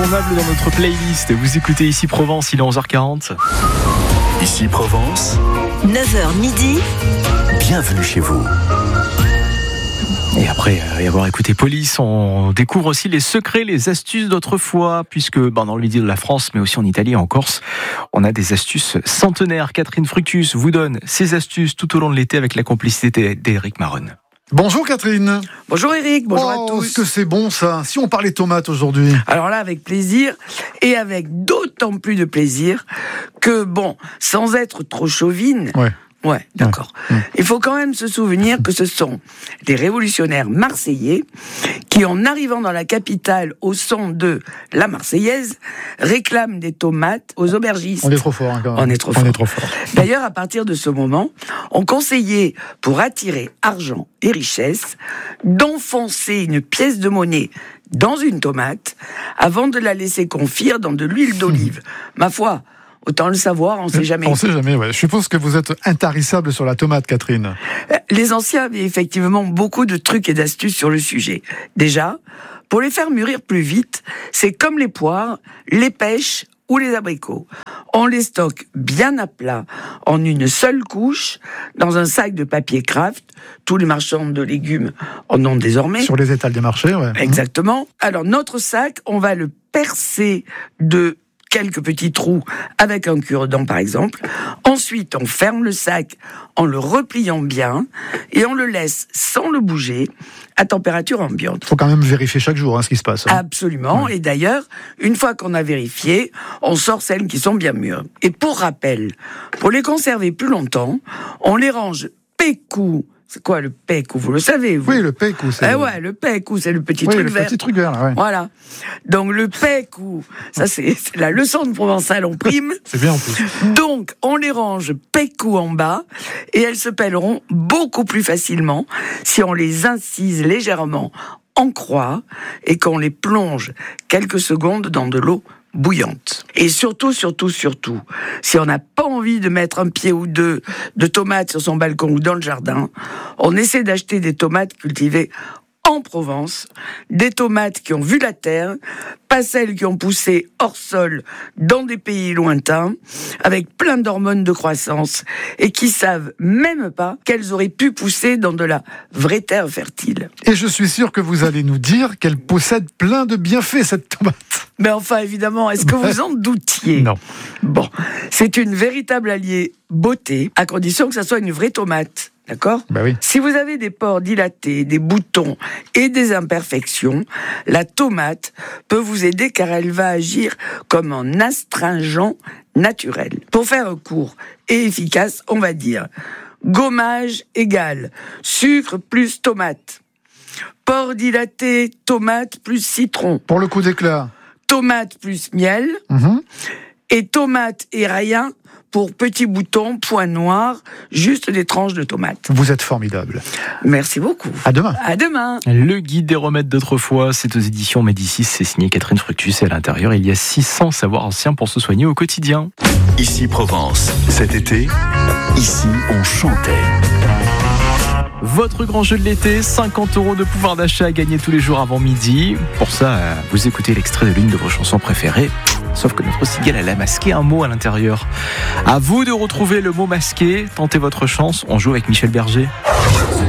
incontournable dans notre playlist. Vous écoutez Ici Provence, il est 11h40. Ici Provence, 9h midi. bienvenue chez vous. Et après y avoir écouté Police, on découvre aussi les secrets, les astuces d'autrefois, puisque dans le midi de la France, mais aussi en Italie et en Corse, on a des astuces centenaires. Catherine Fructus vous donne ces astuces tout au long de l'été avec la complicité d'Éric Maronne. Bonjour Catherine. Bonjour Eric, bonjour à tous. Est-ce que c'est bon ça? Si on parlait tomates aujourd'hui. Alors là, avec plaisir, et avec d'autant plus de plaisir que, sans être trop chauvine... Ouais, d'accord. Il faut quand même se souvenir que ce sont des révolutionnaires marseillais qui, en arrivant dans la capitale au son de la Marseillaise, réclament des tomates aux aubergistes. On est trop fort, quand même. On est trop fort. D'ailleurs, à partir de ce moment, on conseillait, pour attirer argent et richesse, d'enfoncer une pièce de monnaie dans une tomate avant de la laisser confire dans de l'huile d'olive. Ma foi, autant le savoir, on sait jamais. On sait jamais, ouais. Je suppose que vous êtes intarissable sur la tomate, Catherine. Les anciens avaient effectivement beaucoup de trucs et d'astuces sur le sujet. Déjà, pour les faire mûrir plus vite, c'est comme les poires, les pêches ou les abricots. On les stocke bien à plat, en une seule couche, dans un sac de papier Kraft. Tous les marchands de légumes en ont désormais. Sur les étals des marchés, ouais. Exactement. Alors, notre sac, on va le percer de quelques petits trous avec un cure-dent par exemple. Ensuite, on ferme le sac en le repliant bien et on le laisse sans le bouger à température ambiante. Il faut quand même vérifier chaque jour ce qui se passe. Absolument. Et d'ailleurs, une fois qu'on a vérifié, on sort celles qui sont bien mûres. Et pour rappel, pour les conserver plus longtemps, on les range pécou. C'est quoi le pécou? Vous le savez, vous? Oui, le pécou, c'est... le pécou, c'est le petit truc vert. Oui, le petit truc vert, là, ouais. Voilà. Donc, le pécou, ça, c'est la leçon de provençal en prime. C'est bien, en plus. Donc, on les range pécou en bas, et elles se pèleront beaucoup plus facilement si on les incise légèrement en croix, et qu'on les plonge quelques secondes dans de l'eau bouillante. Et surtout, si on n'a pas envie de mettre un pied ou deux de tomates sur son balcon ou dans le jardin, on essaie d'acheter des tomates cultivées en Provence, des tomates qui ont vu la terre, pas celles qui ont poussé hors sol dans des pays lointains, avec plein d'hormones de croissance, et qui savent même pas qu'elles auraient pu pousser dans de la vraie terre fertile. Et je suis sûr que vous allez nous dire qu'elle possède plein de bienfaits, cette tomate. Mais enfin, évidemment, est-ce que vous en doutiez? Non. Bon, c'est une véritable alliée beauté, à condition que ça soit une vraie tomate. D'accord ? Bah oui. Si vous avez des pores dilatés, des boutons et des imperfections, la tomate peut vous aider car elle va agir comme un astringent naturel. Pour faire court et efficace, on va dire gommage égale sucre plus tomate. Pores dilatés, tomate plus citron. Pour le coup d'éclat. Tomate plus miel. Et tomate et rayin pour petits boutons, points noirs, juste des tranches de tomates. Vous êtes formidable. Merci beaucoup. À demain. À demain. Le guide des remèdes d'autrefois, c'est aux éditions Médicis, c'est signé Catherine Fructus, et à l'intérieur, il y a 600 savoirs anciens pour se soigner au quotidien. Ici Provence, cet été, ici on chantait. Votre grand jeu de l'été, 50 € de pouvoir d'achat à gagner tous les jours avant midi. Pour ça, vous écoutez l'extrait de l'une de vos chansons préférées. Sauf que notre cigale, elle a masqué un mot à l'intérieur. À vous de retrouver le mot masqué. Tentez votre chance. On joue avec Michel Berger.